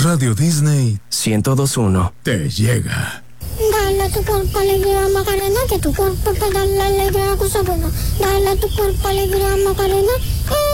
Radio Disney 102.1 te llega. Dale a tu cuerpo alegría, Macarena, que tu cuerpo te da la alegría, cosa buena. Dale a tu cuerpo alegría, Macarena,